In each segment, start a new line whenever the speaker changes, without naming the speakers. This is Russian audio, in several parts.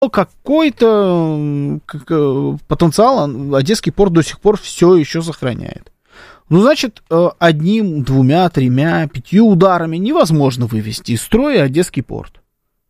какой-то потенциал Одесский порт до сих пор все еще сохраняет. Ну, значит, одним, двумя, тремя, 5 ударами невозможно вывести из строя Одесский порт.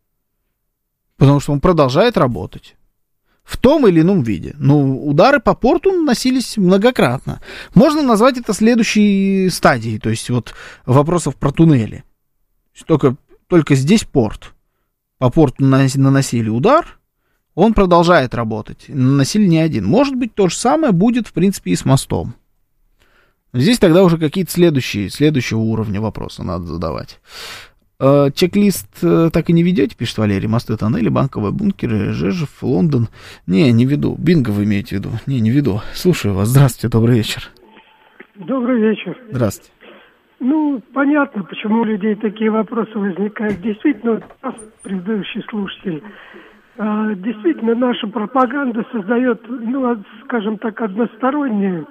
Потому что он продолжает работать. В том или ином виде. Ну, удары по порту наносились многократно. Можно назвать это следующей стадией, то есть вот вопросов про туннели. Только здесь порт. По порту наносили удар, он продолжает работать. Наносили не один. Может быть, то же самое будет, в принципе, и с мостом. Здесь тогда уже какие-то следующего уровня вопросы надо задавать. Чек-лист так и не ведете, пишет Валерий. Мосты, тоннели, банковые бункеры, Жежев, Лондон. Не веду. Бинго вы имеете в виду? Не веду. Слушаю вас. Здравствуйте, добрый вечер.
Добрый вечер.
Здравствуйте.
Ну, понятно, почему у людей такие вопросы возникают. Действительно, предыдущий слушатель, действительно, наша пропаганда создает, ну, скажем так, одностороннюю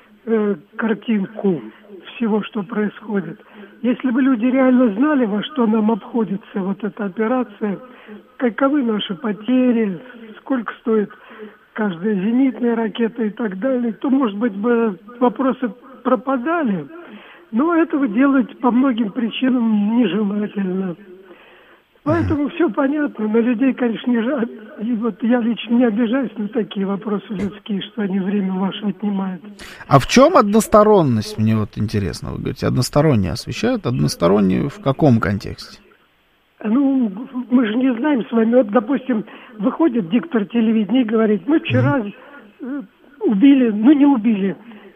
картинку всего, что происходит. Если бы люди реально знали, во что нам обходится вот эта операция, каковы наши потери, сколько стоит каждая зенитная ракета и так далее, то, может быть, бы вопросы пропадали. Но этого делать по многим причинам нежелательно. Поэтому все понятно. На людей, конечно, не жаль. И вот я лично не обижаюсь на такие вопросы людские, что они время ваше отнимают.
А в чем односторонность, мне вот интересно, вы говорите, односторонне освещают? Односторонне в каком контексте?
Ну, мы же не знаем с вами. Вот, допустим, выходит диктор телевидения и говорит, мы вчера убили, не убили,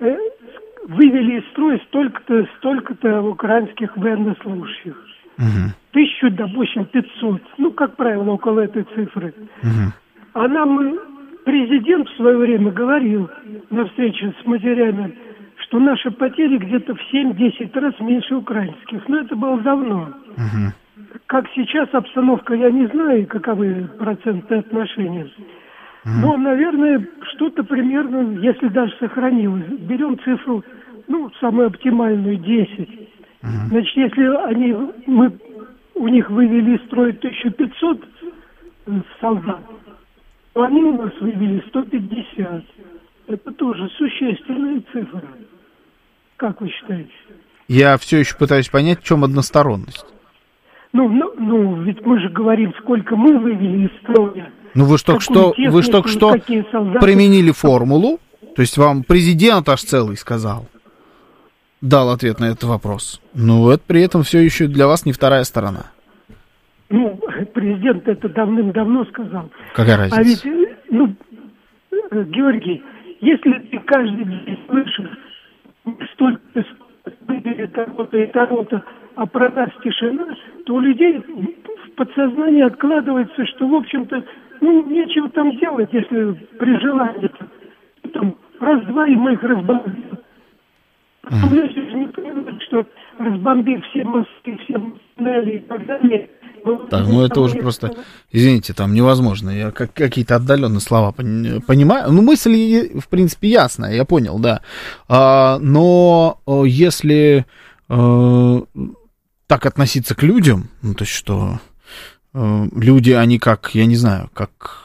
вывели из строя столько-то украинских военнослужащих. 1000, допустим, 500. Ну, как правило, около этой цифры. А нам президент в свое время говорил на встрече с матерями, что наши потери где-то в 7-10 раз меньше украинских. Но это было давно. Как сейчас обстановка, я не знаю, каковы процентные отношения. Но, наверное, что-то примерно, если даже сохранилось. Берем цифру, самую оптимальную, 10. Значит, если у них вывели из строя 1500 солдат, то они у нас вывели 150. Это тоже существенная цифра. Как вы считаете?
Я все еще пытаюсь понять, в чем односторонность.
Ведь мы же говорим, сколько мы вывели из строя.
Вы ж только что применили формулу, то есть вам президент аж целый сказал. Дал ответ на этот вопрос. Но это при этом все еще для вас не вторая сторона.
Президент это давным-давно сказал.
Какая разница?
А ведь, Георгий, если ты каждый день слышишь, столько выбери того-то и того-то, а про нас тишина, то у людей в подсознании откладывается, что, в общем-то, нечего там делать, если при желании. Там раз-два, и мы их разбомбим. Люди не понимают, что разбомбив все мосты, все туннели и так далее.
Так, это уже просто, извините, там невозможно. Я какие-то отдаленные слова понимаю. Мысль, в принципе, ясная, я понял, да. Но если так относиться к людям, то есть что люди, они как, я не знаю, как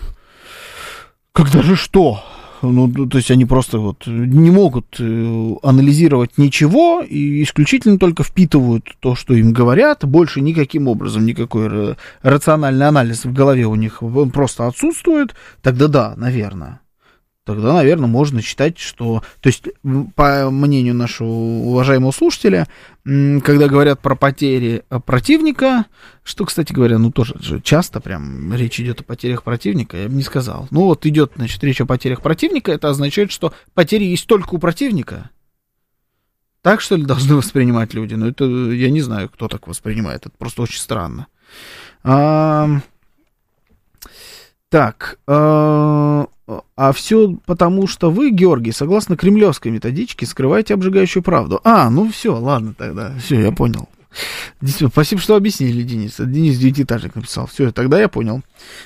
даже что? То есть они просто не могут анализировать ничего и исключительно только впитывают то, что им говорят. Больше никаким образом никакой рациональный анализ в голове у них просто отсутствует. Тогда да, наверное. Тогда, наверное, можно считать, что... То есть, по мнению нашего уважаемого слушателя, когда говорят про потери противника, что, кстати говоря, тоже часто прям речь идет о потерях противника, я бы не сказал. Идет, речь о потерях противника, это означает, что потери есть только у противника. Так, что ли, должны воспринимать люди? Это я не знаю, кто так воспринимает, это просто очень странно. А все потому, что вы, Георгий, согласно кремлевской методичке, скрываете обжигающую правду. Все, ладно тогда, все, я понял. Спасибо, что объяснили, Денис. Денис Девятиэтажник написал. Все, тогда я понял.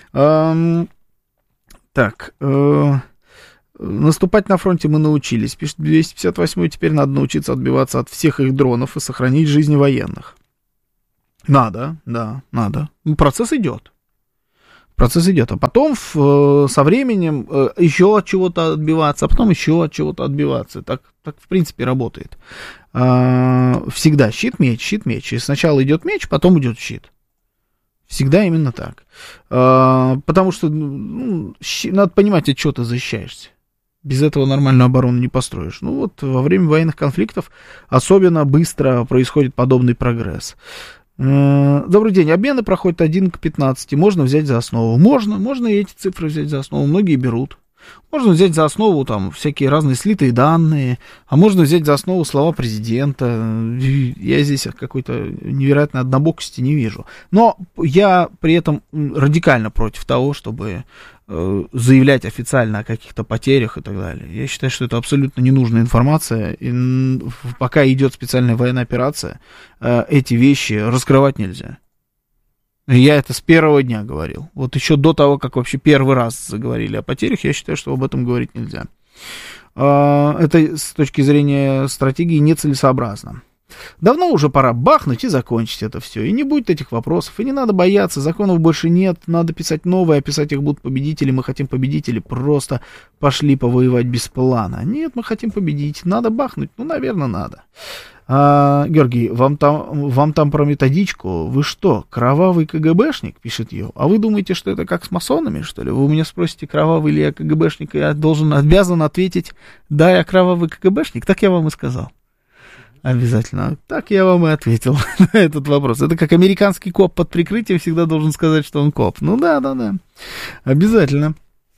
Наступать на фронте мы научились. Пишет 258-й, теперь надо научиться отбиваться от всех их дронов и сохранить жизни военных. Надо, да, надо. Процесс идет. Процесс идет. А потом со временем еще от чего-то отбиваться, а потом еще от чего-то отбиваться. Так в принципе, работает. Всегда щит-меч, щит-меч. И сначала идет меч, потом идет щит. Всегда именно так. Потому что надо понимать, от чего ты защищаешься. Без этого нормальную оборону не построишь. Ну вот во время военных конфликтов особенно быстро происходит подобный прогресс. Добрый день. Обмены проходят 1 к 15. Можно взять за основу. Можно и эти цифры взять за основу. Многие берут. Можно взять за основу там всякие разные слитые данные, а можно взять за основу слова президента. Я здесь какой-то невероятной однобокости не вижу. Но я при этом радикально против того, чтобы заявлять официально о каких-то потерях и так далее. Я считаю, что это абсолютно ненужная информация. И пока идет специальная военная операция, эти вещи раскрывать нельзя. Я это с первого дня говорил. Вот еще до того, как вообще первый раз заговорили о потерях, я считаю, что об этом говорить нельзя. Это с точки зрения стратегии нецелесообразно. Давно уже пора бахнуть и закончить это все. И не будет этих вопросов. И не надо бояться, законов больше нет. Надо писать новые, а писать их будут победители. Мы хотим победить или просто пошли повоевать без плана. Нет, мы хотим победить. Надо бахнуть? Ну, наверное, надо. Георгий, вам там про методичку? Вы что, кровавый КГБшник? Пишет Йо. А вы думаете, что это как с масонами, что ли? Вы у меня спросите, кровавый ли я КГБшник, и я обязан ответить, да, я кровавый КГБшник? Так я вам и сказал. Обязательно. Так я вам и ответил на этот вопрос. Это как американский коп под прикрытием всегда должен сказать, что он коп. Ну да. Обязательно.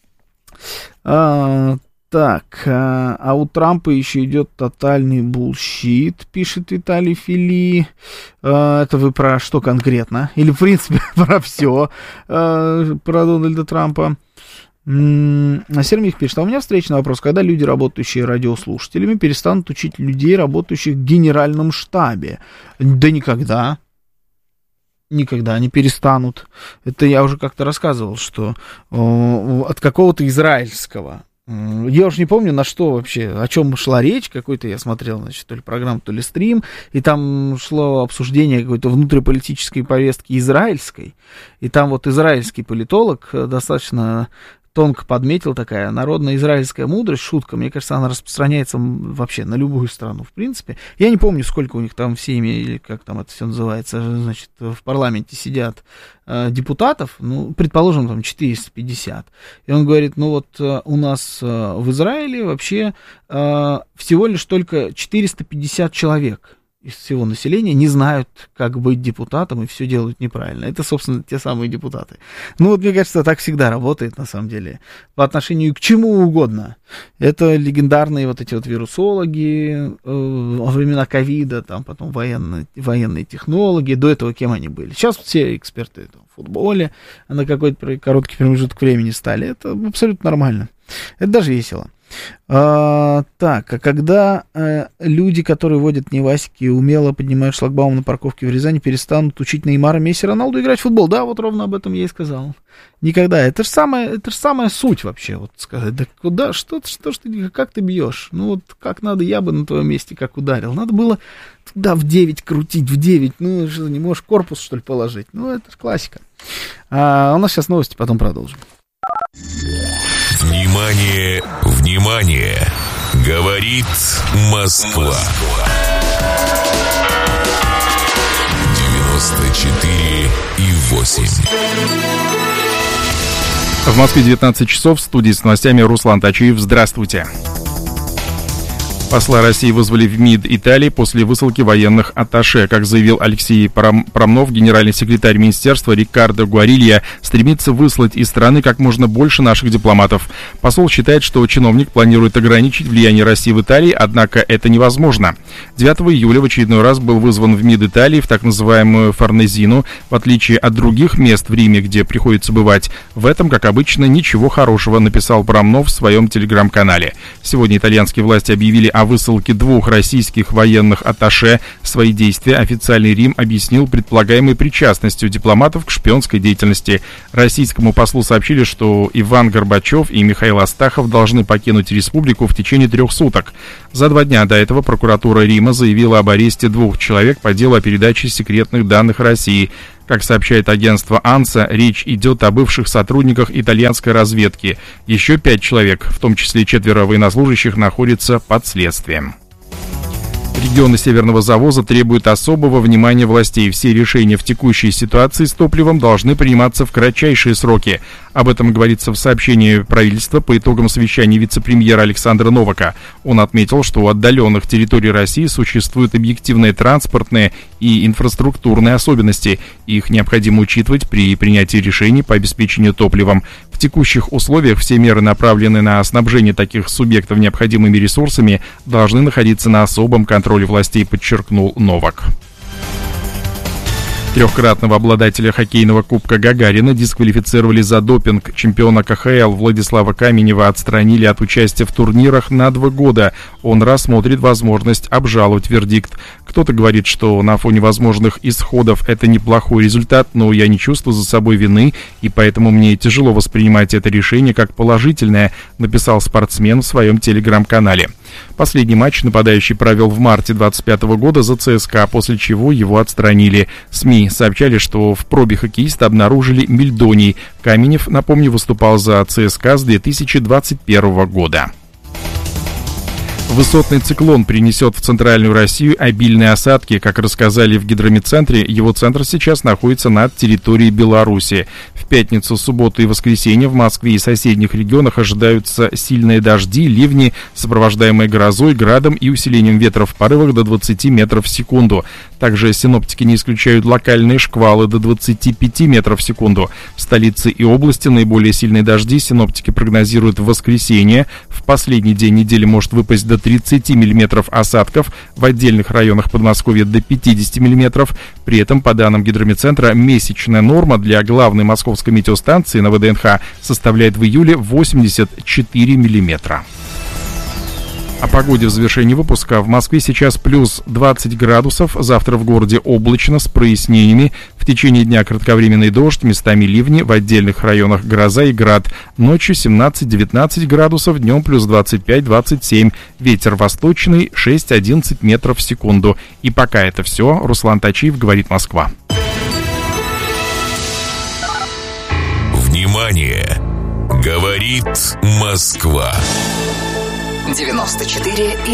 Так, а у Трампа еще идет тотальный булщит, пишет Виталий Фили. Это вы про что конкретно? Или, в принципе, про все, про Дональда Трампа? Сермих пишет, а у меня встречный вопрос, когда люди, работающие радиослушателями, перестанут учить людей, работающих в генеральном штабе? Да никогда. Никогда не перестанут. Это я уже как-то рассказывал, что от какого-то израильского... Я уж не помню, на что вообще, о чем шла речь, какой-то я смотрел, значит, то ли программу, то ли стрим, и там шло обсуждение какой-то внутриполитической повестки израильской, и там вот израильский политолог достаточно тонко подметил, такая народная израильская мудрость, шутка, мне кажется, она распространяется вообще на любую страну, в принципе. Я не помню, сколько у них там в Сейме, или как там это все называется, значит, в парламенте сидят депутатов, ну, предположим, там 450. И он говорит, ну вот у нас в Израиле вообще всего лишь только 450 человек из всего населения не знают, как быть депутатом, и все делают неправильно. Это, собственно, те самые депутаты. Ну, вот, мне кажется, так всегда работает, на самом деле, по отношению к чему угодно. Это легендарные вот эти вот вирусологи во времена ковида, там потом военные технологи, до этого кем они были. Сейчас все эксперты в футболе на какой-то короткий промежуток времени стали. Это абсолютно нормально. Это даже весело. Так, а когда люди, которые водят Невасики, умело поднимают шлагбаум на парковке в Рязани, перестанут учить Неймара, Месси, Роналду играть в футбол? Да, вот ровно об этом я и сказал. Никогда. Это же самая суть вообще, вот сказать. Да куда, что ты, как ты бьешь? Ну вот как надо, я бы на твоем месте как ударил. Надо было туда в 9 крутить, в 9. Ну, что, не можешь корпус, что ли, положить? Ну, это же классика. У нас сейчас новости, потом продолжим.
Внимание, внимание! Говорит Москва. 94,8.
В Москве 19 часов, в студии с новостями Руслан Тачиев. Здравствуйте. Посла России вызвали в МИД Италии после высылки военных атташе. Как заявил Алексей Промнов, генеральный секретарь министерства Риккардо Гуарилья стремится выслать из страны как можно больше наших дипломатов. Посол считает, что чиновник планирует ограничить влияние России в Италии, однако это невозможно. 9 июля в очередной раз был вызван в МИД Италии, в так называемую Форнезину. В отличие от других мест в Риме, где приходится бывать, в этом, как обычно, ничего хорошего, написал Промнов в своем телеграм-канале. Сегодня итальянские власти объявили о высылке 2 российских военных атташе. Свои действия официальный Рим объяснил предполагаемой причастностью дипломатов к шпионской деятельности. Российскому послу сообщили, что Иван Горбачев и Михаил Астахов должны покинуть республику в течение 3 суток. За 2 дня до этого прокуратура Рима заявила об аресте 2 человек по делу о передаче секретных данных России. Как сообщает агентство АНСА, речь идет о бывших сотрудниках итальянской разведки. Еще 5 человек, в том числе 4 военнослужащих, находятся под следствием. Регионы Северного Завоза требуют особого внимания властей. Все решения в текущей ситуации с топливом должны приниматься в кратчайшие сроки. Об этом говорится в сообщении правительства по итогам совещания вице-премьера Александра Новака. Он отметил, что у отдаленных территорий России существуют объективные транспортные и инфраструктурные особенности. Их необходимо учитывать при принятии решений по обеспечению топливом. В текущих условиях все меры, направленные на снабжение таких субъектов необходимыми ресурсами, должны находиться на особом контроле властей, подчеркнул Новак. Трехкратного обладателя хоккейного кубка Гагарина дисквалифицировали за допинг. Чемпиона КХЛ Владислава Каменева отстранили от участия в турнирах на 2 года. Он рассмотрит возможность обжаловать вердикт. Кто-то говорит, что на фоне возможных исходов это неплохой результат, но я не чувствую за собой вины, и поэтому мне тяжело воспринимать это решение как положительное, написал спортсмен в своем телеграм-канале. Последний матч нападающий провел в марте 2025 года за ЦСКА, после чего его отстранили. СМИ сообщали, что в пробе хоккеиста обнаружили мельдоний. Каменев, напомню, выступал за ЦСКА с 2021 года. Высотный циклон принесет в центральную Россию обильные осадки. Как рассказали в гидрометцентре, его центр сейчас находится над территорией Беларуси. В пятницу, субботу и воскресенье в Москве и соседних регионах ожидаются сильные дожди, ливни, сопровождаемые грозой, градом и усилением ветра в порывах до 20 метров в секунду. Также синоптики не исключают локальные шквалы до 25 метров в секунду. В столице и области наиболее сильные дожди синоптики прогнозируют в воскресенье. В последний день недели может выпасть до 30 миллиметров осадков, в отдельных районах Подмосковья до 50 миллиметров. При этом, по данным гидрометцентра, месячная норма для главной московской метеостанции на ВДНХ составляет в июле 84 миллиметра. О погоде в завершении выпуска. В Москве сейчас плюс 20 градусов. Завтра в городе облачно с прояснениями. В течение дня кратковременный дождь, местами ливни, в отдельных районах гроза и град. Ночью 17-19 градусов, днем плюс 25-27. Ветер восточный 6-11 метров в секунду. И пока это все. Руслан Тачиев, говорит Москва.
Внимание! Говорит Москва.
94,8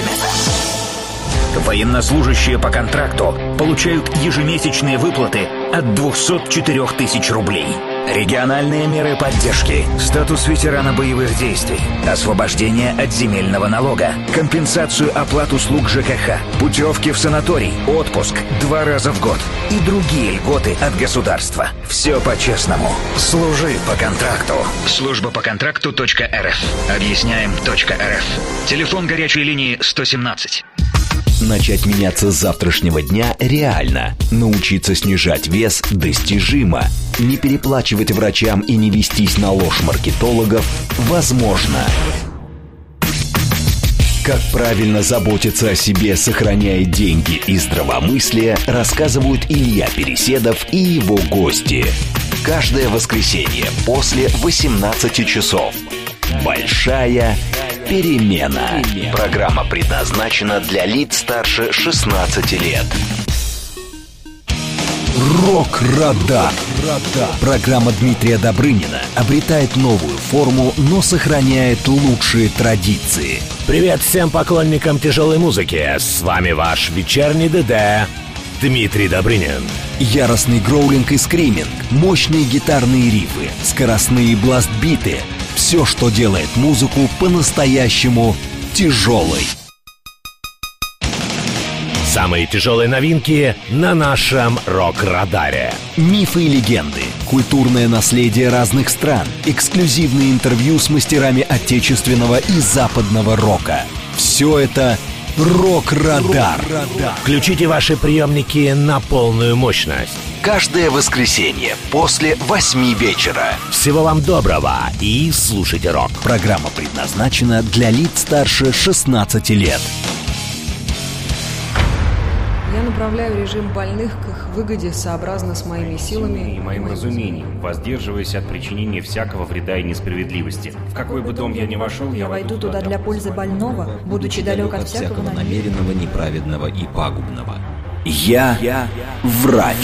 FM.
Военнослужащие по контракту получают ежемесячные выплаты от 204 тысяч рублей. Региональные меры поддержки, статус ветерана боевых действий, освобождение от земельного налога, компенсацию оплат услуг ЖКХ, путевки в санаторий, отпуск 2 раза в год и другие льготы от государства. Все по-честному. Служи по контракту. Служба по контракту.рф. Объясняем.рф. Телефон горячей линии 117.
Начать меняться с завтрашнего дня реально. Научиться снижать вес достижимо. Не переплачивать врачам и не вестись на ложь маркетологов возможно. Как правильно заботиться о себе, сохраняя деньги и здравомыслие, рассказывают Илья Переседов и его гости. Каждое воскресенье после 18 часов. Большая перемена. Программа предназначена для лиц старше 16 лет. Рок-радар. Программа Дмитрия Добрынина обретает новую форму, но сохраняет лучшие традиции.
Привет всем поклонникам тяжелой музыки. С вами ваш вечерний ДД Дмитрий Добрынин.
Яростный гроулинг и скриминг, мощные гитарные рифы, скоростные бластбиты. Все, что делает музыку по-настоящему тяжелой.
Самые тяжелые новинки на нашем рок-радаре.
Мифы и легенды, культурное наследие разных стран, эксклюзивные интервью с мастерами отечественного и западного рока. Все это Рок-радар.
Включите ваши приемники на полную мощность.
Каждое воскресенье после 8 вечера.
Всего вам доброго и слушайте рок.
Программа предназначена для лиц старше 16 лет.
Я направляю режим больных к их выгоде сообразно с моими силами
и моим разумением, воздерживаясь от причинения всякого вреда и несправедливости. В какой бы дом я ни вошел,
я войду туда для пользы больного, будучи далек от всякого
намеренного, неправедного и пагубного. Я врач.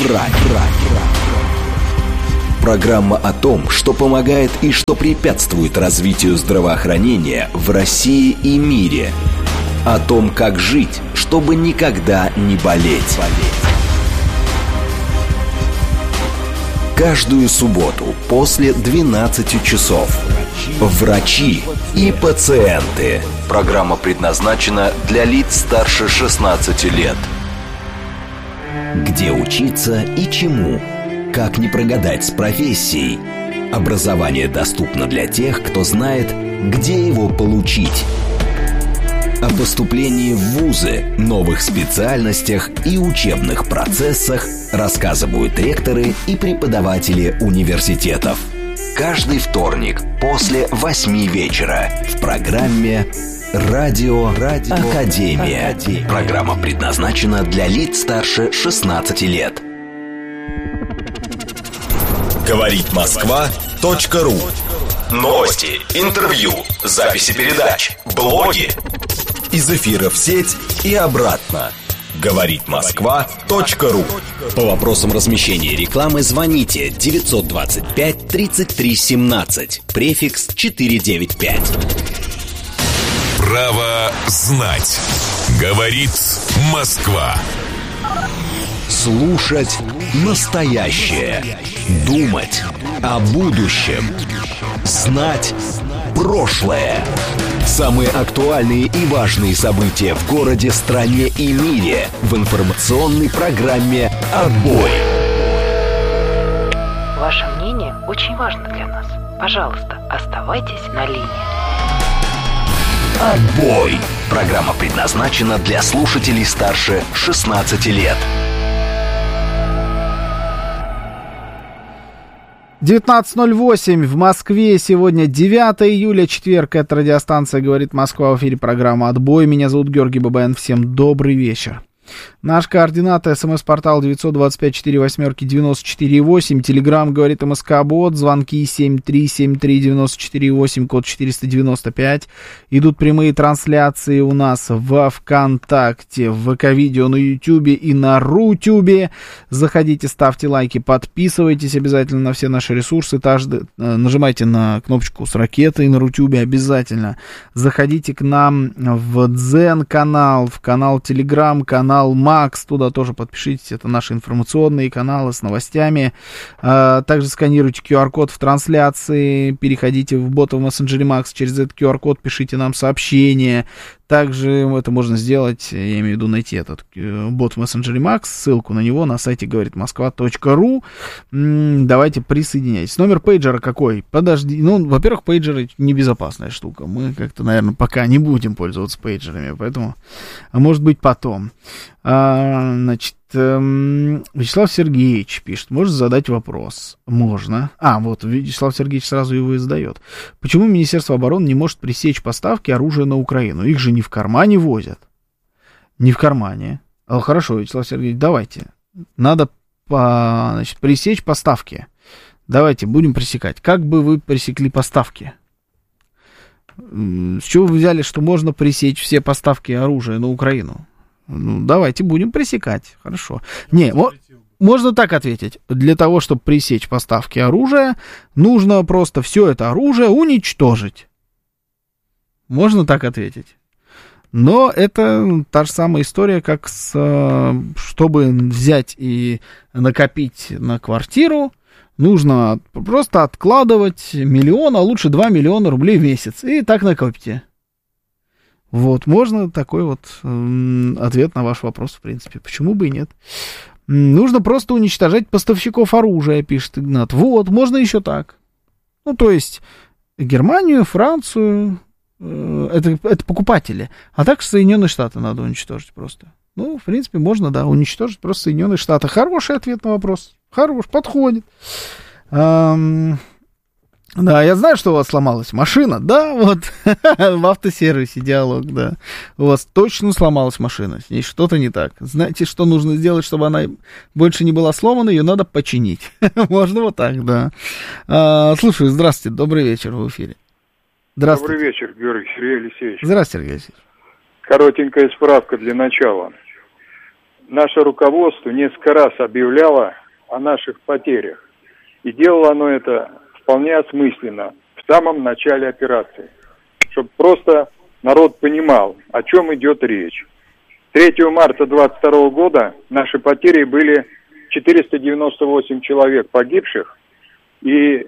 Программа о том, что помогает и что препятствует развитию здравоохранения в России и мире. О том, как жить, чтобы никогда не болеть. Каждую субботу после 12 часов. Врачи и пациенты. Программа предназначена для лиц старше 16 лет. Где учиться и чему? Как не прогадать с профессией? Образование доступно для тех, кто знает, где его получить. О поступлении в вузы, новых специальностях и учебных процессах рассказывают ректоры и преподаватели университетов. Каждый вторник после 8 вечера в программе «Радио Академия». Программа предназначена для лиц старше 16 лет.
Говорит Москва.ру. Новости, интервью, записи передач, блоги. Из эфира в сеть и обратно. Говорит Москва.ру.
По вопросам размещения рекламы звоните 925 33 17, префикс 495.
Право знать. Говорит Москва.
Слушать настоящее. Думать о будущем. Знать прошлое. Самые актуальные и важные события в городе, стране и мире в информационной программе «Отбой».
Ваше мнение очень важно для нас. Пожалуйста, оставайтесь на линии.
«Отбой». Программа предназначена для слушателей старше 16 лет.
19:08 в Москве. Сегодня 9 июля, четверг. Это радиостанция «Говорит Москва». В эфире программа «Отбой». Меня зовут Георгий Бабаян. Всем добрый вечер. Наш координаты: смс-портал 925-48-94-8, телеграм «Говорит МСК-бот», звонки 7373-94-8, код 495. Идут прямые трансляции у нас во ВКонтакте, в ВК-видео, на Ютубе и на Рутюбе. Заходите, ставьте лайки, подписывайтесь обязательно на все наши ресурсы. Нажимайте на кнопочку с ракетой на Рутюбе обязательно. Заходите к нам в Дзен-канал, в канал Телеграм, канал Макс, туда тоже подпишитесь, это наши информационные каналы с новостями. Также сканируйте QR-код в трансляции, переходите в бота в мессенджере Макс, через этот QR-код пишите нам сообщение. Также это можно сделать, я имею в виду найти этот бот в мессенджере Макс, ссылку на него на сайте говоритмосква.ру. Давайте присоединяйтесь. Номер пейджера какой? Подожди, во-первых, пейджеры небезопасная штука. Мы как-то, наверное, пока не будем пользоваться пейджерами, поэтому, может быть, потом. Значит, Вячеслав Сергеевич пишет, можно задать вопрос? Можно. Вот Вячеслав Сергеевич сразу его и задает. Почему Министерство обороны не может пресечь поставки оружия на Украину? Их же не в кармане возят. Не в кармане. Хорошо, Вячеслав Сергеевич, давайте. Надо, пресечь поставки. Давайте, будем пресекать. Как бы вы пресекли поставки? С чего вы взяли, что можно пресечь все поставки оружия на Украину? Давайте будем пресекать. Хорошо. Можно так ответить. Для того, чтобы пресечь поставки оружия, нужно просто все это оружие уничтожить. Можно так ответить. Но это та же самая история, как чтобы взять и накопить на квартиру, нужно просто откладывать 1 миллион, а лучше 2 миллиона рублей в месяц. И так накопите. Можно такой ответ на ваш вопрос, в принципе. Почему бы и нет? Нужно просто уничтожать поставщиков оружия, пишет Игнат. Можно еще так. То есть Германию, Францию, это покупатели. А так Соединенные Штаты надо уничтожить просто. В принципе, можно, уничтожить просто Соединенные Штаты. Хороший ответ на вопрос. Подходит. Да, я знаю, что у вас сломалась машина. Да, в автосервисе диалог, да. У вас точно сломалась машина. С ней что-то не так. Знаете, что нужно сделать, чтобы она больше не была сломана? Ее надо починить. Можно так, да. Слушаю, здравствуйте, добрый вечер, в эфире. Здравствуйте.
Добрый вечер, Георгий Сергей Алексеевич.
Здравствуйте, Сергей Алексеевич.
Коротенькая справка для начала. наше руководство несколько раз объявляло о наших потерях. И делало оно это вполне осмысленно в самом начале операции, чтобы просто народ понимал, о чем идет речь. 3 марта 2022 года наши потери были 498 человек погибших и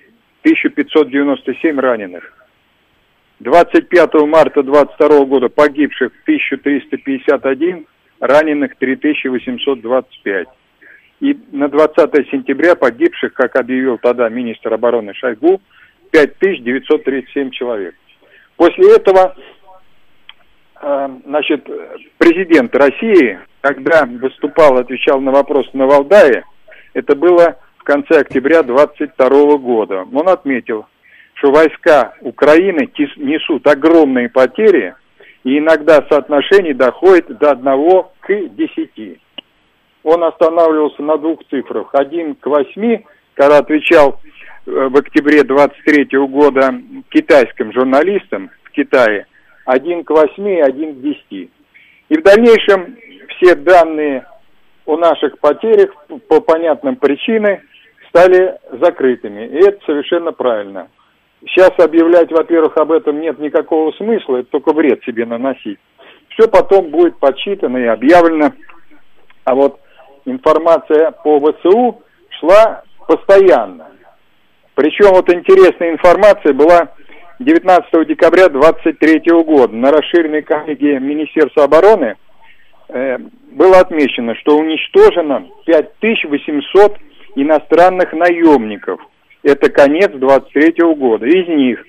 1597 раненых. 25 марта 2022 года погибших 1351, раненых 3825. И на 20 сентября погибших, как объявил тогда министр обороны Шойгу, 5937 человек. После этого, значит, президент России, когда выступал, отвечал на вопрос на Валдае, это было в конце октября 2022 года. Он отметил, что войска Украины несут огромные потери, и иногда соотношение доходит до 1 к 10. Он останавливался на 2 цифрах. 1 к 8, когда отвечал в октябре 23 года китайским журналистам в Китае, 1 к 8 и 1 к 10. И в дальнейшем все данные о наших потерях по понятным причинам стали закрытыми. И это совершенно правильно. Сейчас объявлять, во-первых, об этом нет никакого смысла, это только вред себе наносить. Все потом будет подсчитано и объявлено. А вот информация по ВСУ шла постоянно. Причем вот интересная информация была 19 декабря 2023 года. На расширенной коллегии Министерства обороны было отмечено, что уничтожено 5800 иностранных наемников. Это конец 2023 года. Из них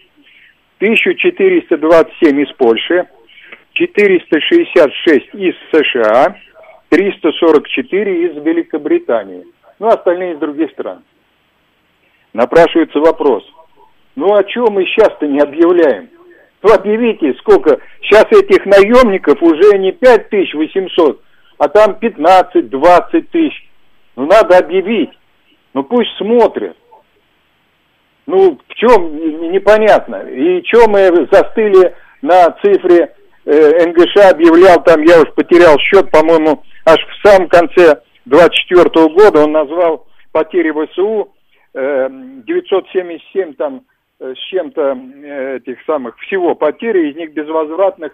1427 из Польши, 466 из США, 344 из Великобритании. Ну, остальные из других стран. Напрашивается вопрос. Ну, а чего мы сейчас-то не объявляем? Ну, объявите, сколько. Сейчас этих наемников уже не 5800, а там 15-20 тысяч. Ну, надо объявить. Ну, пусть смотрят. Ну, в чем, непонятно. И что мы застыли на цифре, НГШ объявлял, там я уж потерял счет, по-моему, аж в самом конце 24 года он назвал потери ВСУ 977 там с чем-то этих самых всего потери, из них безвозвратных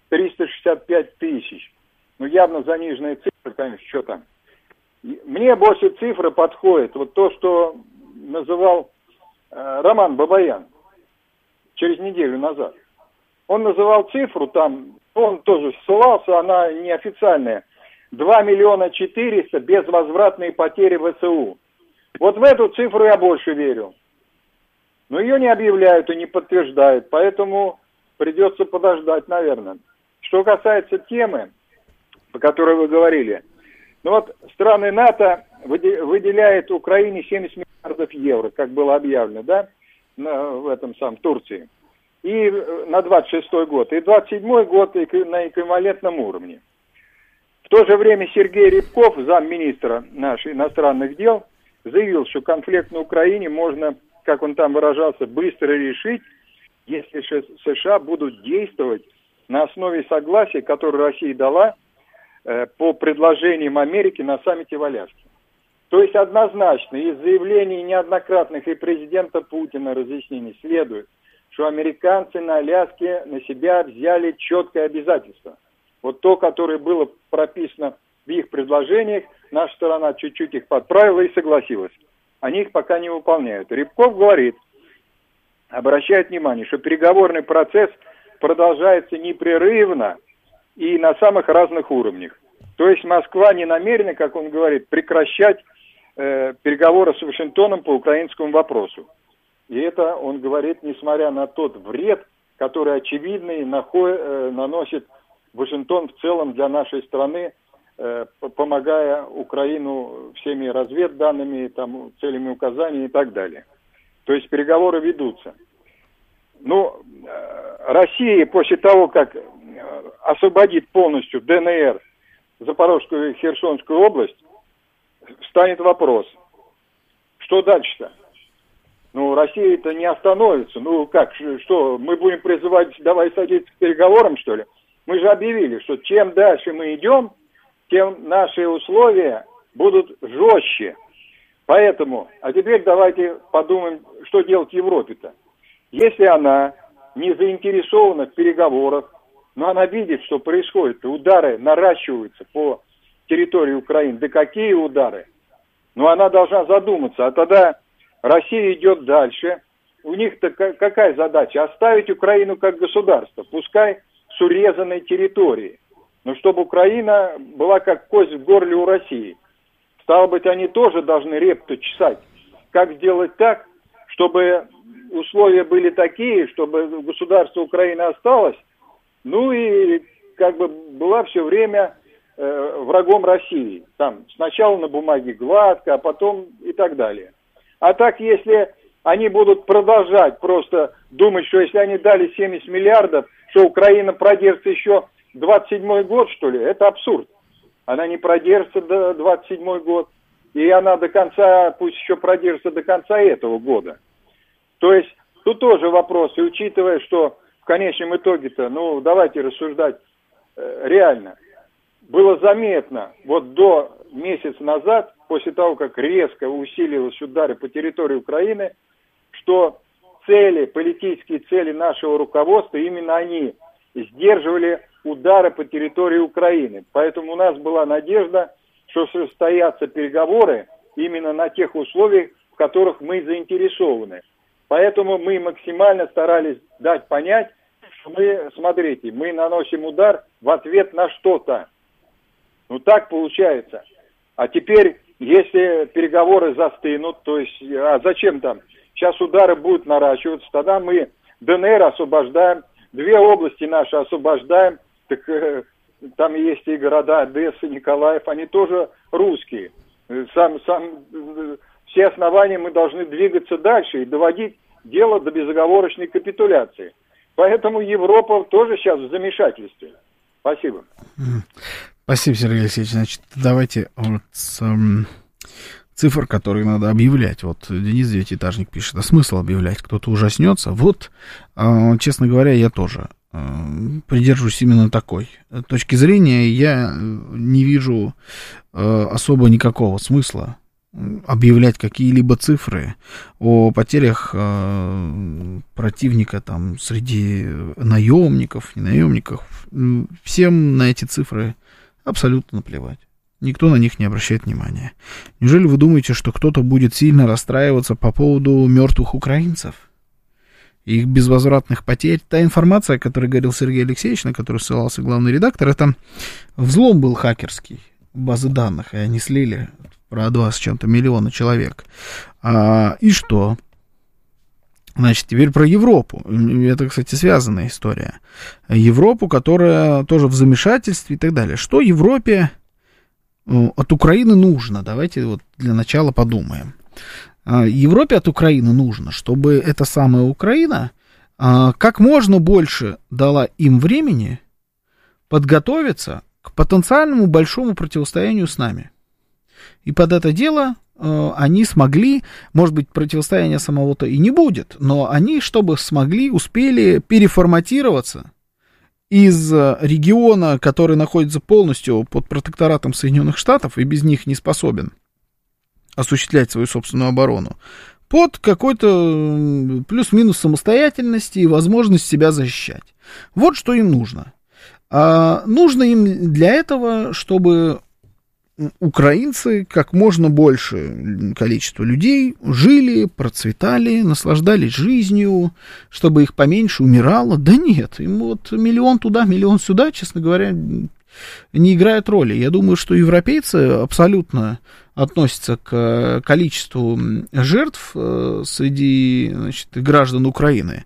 365 тысяч. Ну, явно заниженная цифра, конечно, что там. Мне больше цифра подходит. Вот то, что называл Роман Бабаян через неделю назад. Он называл цифру там, он тоже ссылался, она неофициальная. 2 400 000 безвозвратные потери ВСУ. Вот в эту цифру я больше верю. Но ее не объявляют и не подтверждают, поэтому придется подождать, наверное. Что касается темы, по которой вы говорили, ну вот страны НАТО выделяют Украине 70 миллиардов евро, как было объявлено, да, в этом самом Турции. И на 26-й год, и 27-й год на эквивалентном уровне. В то же время Сергей Рябков, замминистра наших иностранных дел, заявил, что конфликт на Украине можно, как он там выражался, быстро решить, если США будут действовать на основе согласия, которое Россия дала по предложениям Америки на саммите в Аляске. То есть однозначно из заявлений неоднократных и президента Путина разъяснений следует, что американцы на Аляске на себя взяли четкое обязательство. Вот то, которое было прописано в их предложениях, наша сторона чуть-чуть их подправила и согласилась. Они их пока не выполняют. Рябков говорит, обращает внимание, что переговорный процесс продолжается непрерывно и на самых разных уровнях. То есть Москва не намерена, как он говорит, прекращать переговоры с Вашингтоном по украинскому вопросу. И это, он говорит, несмотря на тот вред, который очевидный наносит Вашингтон в целом для нашей страны, помогая Украину всеми разведданными, там, целями указаний и так далее. То есть переговоры ведутся. Но Россия после того, как освободит полностью ДНР, Запорожскую и Херсонскую область, встанет вопрос, что дальше-то? Ну, Россия-то не остановится. Ну, как, что, мы будем призывать, давай садиться к переговорам, что ли? Мы же объявили, что чем дальше мы идем, тем наши условия будут жестче. Поэтому, а теперь давайте подумаем, что делать Европе-то. Если она не заинтересована в переговорах, но она видит, что происходит, удары наращиваются по территории Украины. Да какие удары? Но она должна задуматься, а тогда Россия идет дальше. У них-то какая задача? Оставить Украину как государство, пускай с урезанной территорией. Но чтобы Украина была как кость в горле у России. Стало быть, они тоже должны репу чесать. Как сделать так, чтобы условия были такие, чтобы государство Украины осталось, ну и как бы была все время врагом России. Там сначала на бумаге гладко, а потом и так далее. А так, если они будут продолжать просто думать, что если они дали 70 миллиардов, что Украина продержится еще 27-й год, что ли, это абсурд. Она не продержится до 27-й год, и она до конца, пусть еще продержится до конца этого года. То есть тут тоже вопрос, и учитывая, что в конечном итоге-то, ну, давайте рассуждать реально. Было заметно, вот до месяца назад, после того, как резко усилились удары по территории Украины, что цели, политические цели нашего руководства, именно они сдерживали удары по территории Украины. Поэтому у нас была надежда, что состоятся переговоры именно на тех условиях, в которых мы заинтересованы. Поэтому мы максимально старались дать понять, что мы, смотрите, мы наносим удар в ответ на что-то. Ну так получается. А теперь, если переговоры застынут, то есть, а зачем там? Сейчас удары будут наращиваться, тогда мы ДНР освобождаем, 2 области наши освобождаем, так там есть и города Одесса, Николаев, они тоже русские. Все основания мы должны двигаться дальше и доводить дело до безоговорочной капитуляции. Поэтому Европа тоже сейчас в замешательстве. Спасибо.
Спасибо, Сергей Алексеевич. Значит, давайте вот с цифр, которые надо объявлять. Вот Денис Девятиэтажник пишет, а смысл объявлять? Кто-то ужаснется. Вот, честно говоря, я тоже придерживаюсь именно такой точки зрения. Я не вижу особо никакого смысла объявлять какие-либо цифры о потерях противника там среди наемников, не наемников. Всем на эти цифры абсолютно наплевать. Никто на них не обращает внимания. Неужели вы думаете, что кто-то будет сильно расстраиваться по поводу мертвых украинцев? Их безвозвратных потерь? Та информация, о которой говорил Сергей Алексеевич, на которую ссылался главный редактор, это взлом был хакерский базы данных, и они слили про 2 с чем-то миллиона человек. И что? Значит, теперь про Европу. Это, кстати, связанная история. Европу, которая тоже в замешательстве и так далее. Что Европе от Украины нужно? Давайте вот для начала подумаем. Европе от Украины нужно, чтобы эта самая Украина как можно больше дала им времени подготовиться к потенциальному большому противостоянию с нами. И под это дело они смогли, может быть, противостояния самого-то и не будет, но они, чтобы смогли, успели переформатироваться из региона, который находится полностью под протекторатом Соединенных Штатов и без них не способен осуществлять свою собственную оборону, под какой-то плюс-минус самостоятельности и возможность себя защищать. Вот что им нужно. Нужно им для этого, чтобы украинцы, как можно больше количество людей жили, процветали, наслаждались жизнью, чтобы их поменьше умирало. Да нет, им вот миллион туда, миллион сюда, честно говоря, не играет роли. Я думаю, что европейцы абсолютно относятся к количеству жертв среди, значит, граждан Украины,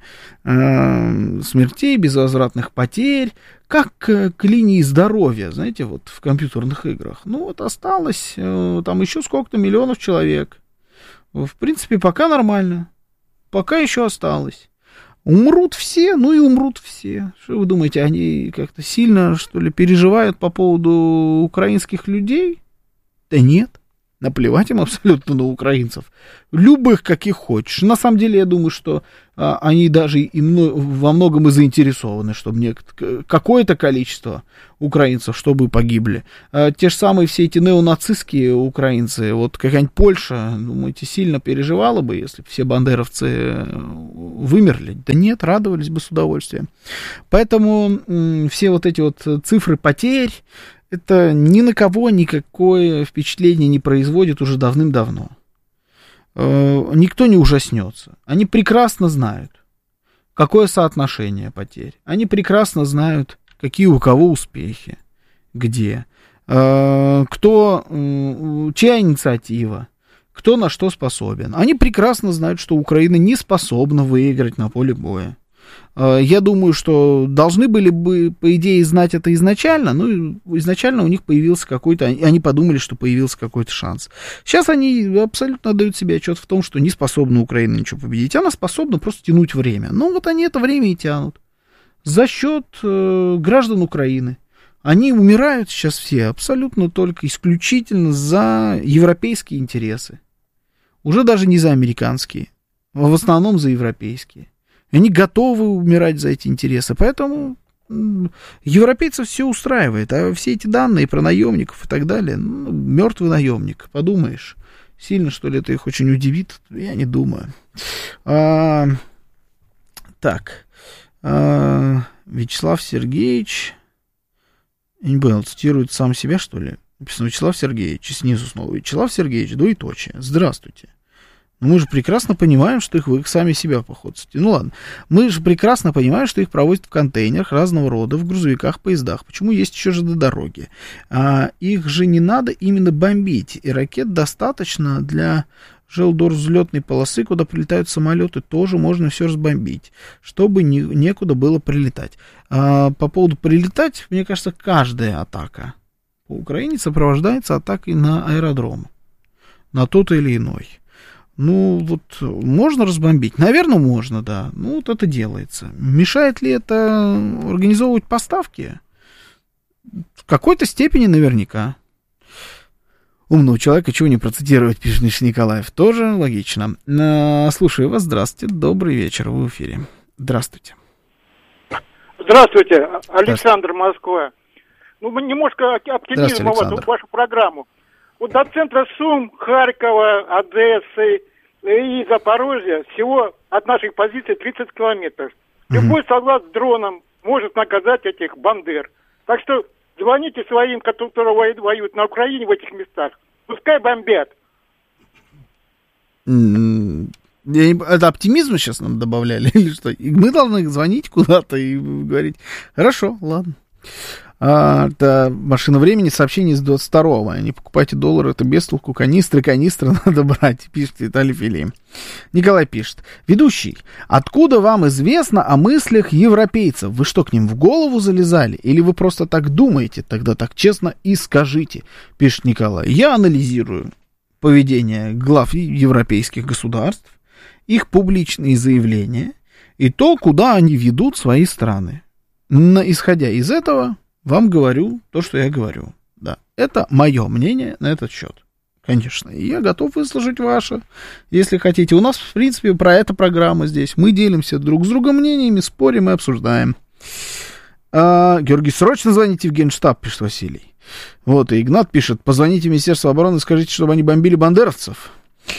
смертей, безвозвратных потерь, как к линии здоровья, знаете, вот в компьютерных играх. Ну вот осталось там еще сколько-то миллионов человек. В принципе, пока нормально. Пока еще осталось. Умрут все, ну и умрут все. Что вы думаете, они как-то сильно, что ли, переживают по поводу украинских людей? Да нет. Наплевать им абсолютно на украинцев. Любых, каких хочешь. На самом деле, я думаю, что они даже во многом и заинтересованы, чтобы какое-то количество украинцев, чтобы погибли. Те же самые все эти неонацистские украинцы, вот какая-нибудь Польша, думаете, сильно переживала бы, если бы все бандеровцы вымерли? Да нет, радовались бы с удовольствием. Поэтому все вот эти вот цифры потерь, это ни на кого никакое впечатление не производит уже давным-давно. Никто не ужаснется. Они прекрасно знают, какое соотношение потерь. Они прекрасно знают, какие у кого успехи, где, чья инициатива, кто на что способен. Они прекрасно знают, что Украина не способна выиграть на поле боя. Я думаю, что должны были бы, по идее, знать это изначально, но изначально у них появился какой-то, они подумали, что появился какой-то шанс. Сейчас они абсолютно отдают себе отчет в том, что не способна Украина ничего победить, она способна просто тянуть время. Ну вот они это время и тянут за счет граждан Украины. Они умирают сейчас все абсолютно только исключительно за европейские интересы. Уже даже не за американские, а в основном за европейские. Они готовы умирать за эти интересы, поэтому европейцев все устраивает, а все эти данные про наемников и так далее, мертвый наемник, подумаешь, сильно, что ли, это их очень удивит, я не думаю. Вячеслав Сергеевич, я не понял, цитирует сам себя, что ли? Написано Вячеслав Сергеевич, и снизу снова Вячеслав Сергеевич, двоеточие, здравствуйте. Мы же прекрасно понимаем, что вы их сами себя, походу. Ну ладно. Мы же прекрасно понимаем, что их провозят в контейнерах разного рода, в грузовиках, поездах. Почему есть еще ЖД-дороги? Их же не надо именно бомбить. И ракет достаточно для желдор-взлетной полосы, куда прилетают самолеты, тоже можно все разбомбить, чтобы некуда было прилетать. По поводу прилетать, мне кажется, каждая атака по Украине сопровождается атакой на аэродром. На тот или иной. Ну, вот, можно разбомбить? Наверное, можно, да. Ну, вот это делается. Мешает ли это организовывать поставки? В какой-то степени наверняка. Умного человека чего не процитировать, пишет Миша Николаев. Тоже логично. Слушаю вас, здравствуйте, добрый вечер, вы в эфире. Здравствуйте.
Здравствуйте, Александр, Москва. Ну, немножко оптимизма в вашу программу. Вот до центра Сум, Харькова, Одессы и Запорожья всего от наших позиций 30 километров. Любой солдат с дроном может наказать этих бандер. Так что звоните своим, которые воюют на Украине в этих местах. Пускай бомбят.
Это оптимизм сейчас нам добавляли или что? И мы должны звонить куда-то и говорить, хорошо, ладно. Это машина времени, сообщение с 22-го. Не покупайте доллары, это без толку. Канистры надо брать, пишет Виталий Филин. Николай пишет. Ведущий, откуда вам известно о мыслях европейцев? Вы что, к ним в голову залезали? Или вы просто так думаете? Тогда так честно и скажите, пишет Николай. Я анализирую поведение глав европейских государств, их публичные заявления и то, куда они ведут свои страны. Исходя из этого, вам говорю то, что я говорю. Да, это мое мнение на этот счет. Конечно, и я готов выслушать ваше, если хотите. У нас, в принципе, про это программа здесь. Мы делимся друг с другом мнениями, спорим и обсуждаем. Георгий, срочно звоните в Генштаб, пишет Василий. Вот, и Игнат пишет, позвоните в Министерство обороны и скажите, чтобы они бомбили бандеровцев.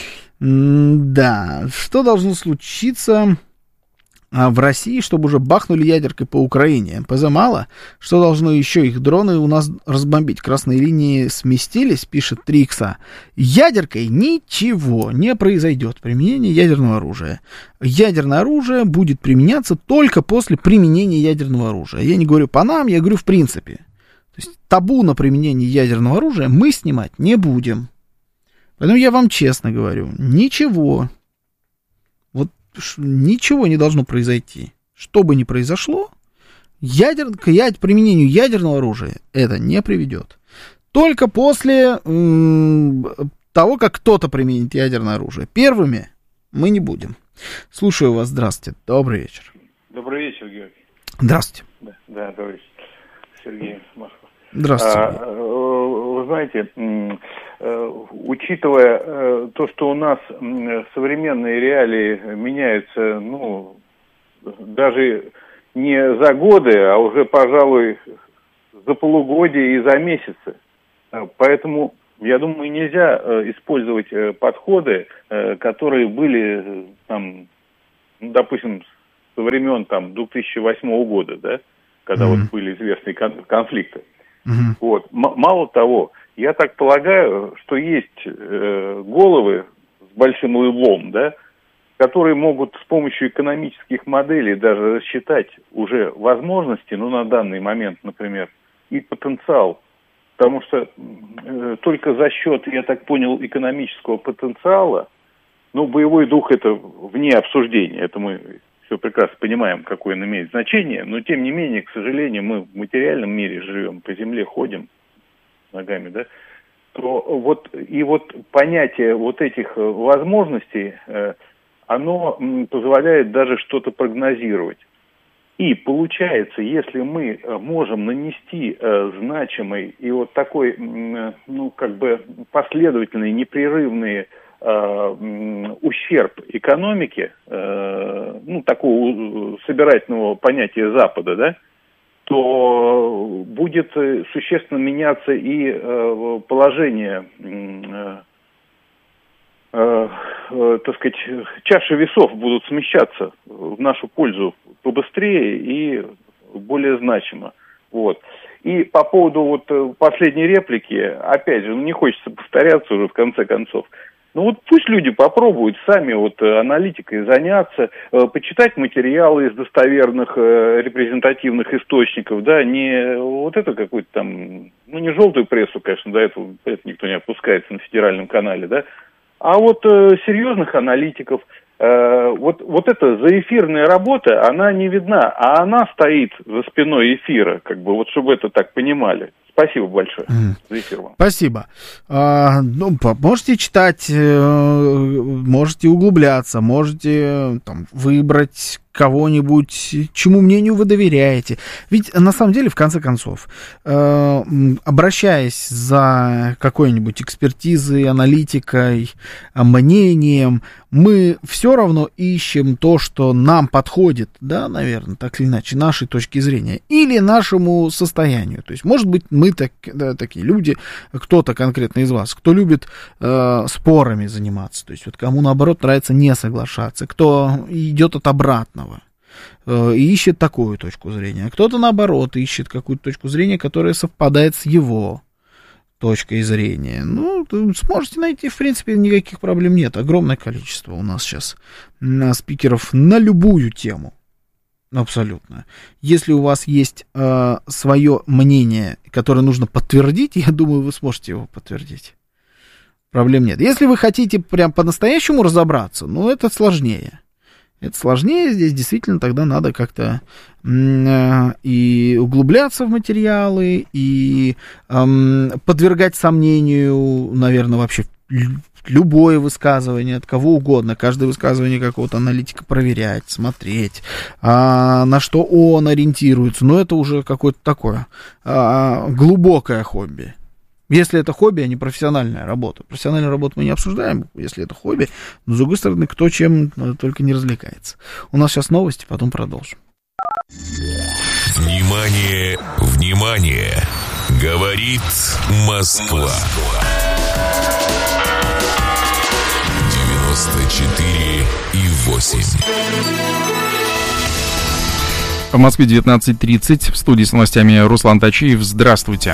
Да, что должно случиться в России, чтобы уже бахнули ядеркой по Украине? МПЗ мало? Что должно еще их дроны у нас разбомбить? Красные линии сместились, пишет 3 икса. Ядеркой ничего не произойдет. Применение ядерного оружия. Ядерное оружие будет применяться только после применения ядерного оружия. Я не говорю по нам, я говорю в принципе. То есть табу на применение ядерного оружия мы снимать не будем. Поэтому я вам честно говорю, ничего не должно произойти. Что бы ни произошло, к применению ядерного оружия это не приведет. Только после того, как кто-то применит ядерное оружие. Первыми мы не будем. Слушаю вас, здравствуйте, добрый вечер.
Добрый вечер, Георгий.
Здравствуйте.
Да, добрый вечер. Сергей, Москва.
Здравствуйте.
вы знаете, учитывая то, что у нас современные реалии меняются, ну, даже не за годы, а уже, пожалуй, за полугодие и за месяцы. Поэтому, я думаю, нельзя использовать подходы, которые были, там, ну, допустим, со времен там 2008 года, да, когда вот были известные конфликты. Вот. Мало того, я так полагаю, что есть головы с большим лбом, да, которые могут с помощью экономических моделей даже рассчитать уже возможности, ну, на данный момент, например, и потенциал. Потому что только за счет, я так понял, экономического потенциала, ну, боевой дух это вне обсуждения, это мы все прекрасно понимаем, какое он имеет значение, но тем не менее, к сожалению, мы в материальном мире живем, по земле ходим ногами, да, то вот и вот понятие вот этих возможностей, оно позволяет даже что-то прогнозировать. И получается, если мы можем нанести значимый и вот такой, ну, как бы последовательный, непрерывный ущерб экономике, ну, такого собирательного понятия Запада, да, то будет существенно меняться и положение, так сказать, чаши весов будут смещаться в нашу пользу побыстрее и более значимо. Вот. И по поводу вот последней реплики, опять же, ну, не хочется повторяться уже в конце концов. Ну вот пусть люди попробуют сами вот аналитикой заняться, почитать материалы из достоверных репрезентативных источников, да, не вот это какую-то там, ну не желтую прессу, конечно, до этого это никто не опускается на федеральном канале, да, а вот серьезных аналитиков. Вот эта заэфирная работа, она не видна, а она стоит за спиной эфира, как бы, вот чтобы это так понимали. Спасибо большое за эфир вам.
Спасибо. Ну, можете читать, можете углубляться, можете там выбрать кого-нибудь, чему мнению вы доверяете. Ведь на самом деле, в конце концов, обращаясь за какой-нибудь экспертизой, аналитикой, мнением, мы все равно ищем то, что нам подходит, да, наверное, так или иначе, нашей точки зрения, или нашему состоянию. То есть, может быть, мы такие люди, кто-то конкретно из вас, кто любит спорами заниматься, то есть, вот кому, наоборот, нравится не соглашаться, кто идет от обратного, и ищет такую точку зрения. А кто-то, наоборот, ищет какую-то точку зрения, которая совпадает с его точкой зрения. Ну, сможете найти, в принципе, никаких проблем нет. Огромное количество у нас сейчас спикеров на любую тему. Абсолютно. Если у вас есть свое мнение, которое нужно подтвердить, я думаю, вы сможете его подтвердить. Проблем нет. Если вы хотите прям по-настоящему разобраться, ну, это сложнее. Это сложнее, здесь действительно тогда надо как-то и углубляться в материалы, и подвергать сомнению, наверное, вообще любое высказывание от кого угодно, каждое высказывание какого-то аналитика проверять, смотреть, на что он ориентируется. Но это уже какое-то такое глубокое хобби. Если это хобби, а не профессиональная работа. Профессиональную работу мы не обсуждаем, если это хобби. Но, с другой стороны, кто чем только не развлекается. У нас сейчас новости, потом продолжим.
Внимание, внимание! Говорит Москва. 94,8.
В Москве 19:30. В студии с новостями Руслан Тачиев. Здравствуйте.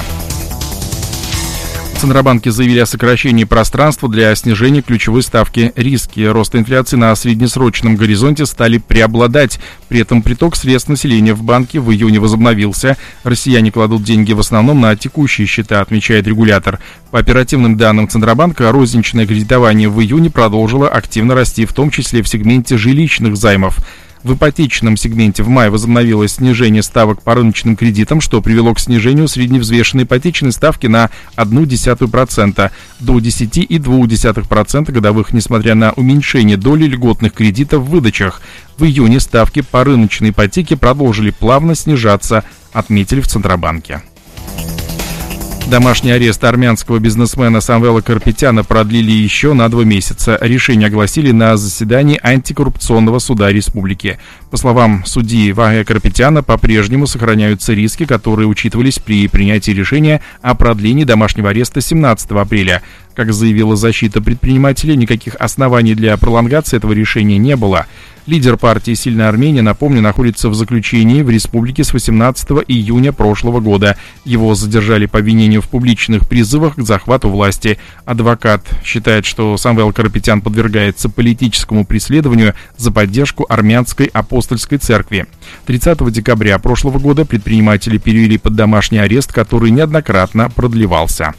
В Центробанке заявили о сокращении пространства для снижения ключевой ставки. Риски роста инфляции на среднесрочном горизонте стали преобладать. При этом приток средств населения в банки в июне возобновился. Россияне кладут деньги в основном на текущие счета, отмечает регулятор. По оперативным данным Центробанка, розничное кредитование в июне продолжило активно расти, в том числе в сегменте жилищных займов. В ипотечном сегменте в мае возобновилось снижение ставок по рыночным кредитам, что привело к снижению средневзвешенной ипотечной ставки на 0,1% до 10,2% годовых, несмотря на уменьшение доли льготных кредитов в выдачах. В июне ставки по рыночной ипотеке продолжили плавно снижаться, отметили в Центробанке. Домашний арест армянского бизнесмена Самвела Карапетяна продлили еще на 2 месяца. Решение огласили на заседании антикоррупционного суда республики. По словам судьи Вагая Карапетяна, по-прежнему сохраняются риски, которые учитывались при принятии решения о продлении домашнего ареста 17 апреля. Как заявила защита предпринимателей, никаких оснований для пролонгации этого решения не было. Лидер партии «Сильная Армения», напомню, находится в заключении в республике с 18 июня прошлого года. Его задержали по обвинению в публичных призывах к захвату власти. Адвокат считает, что Самвел Карапетян подвергается политическому преследованию за поддержку армянской апостольской церкви. 30 декабря прошлого года предприниматели перевели под домашний арест, который неоднократно продлевался.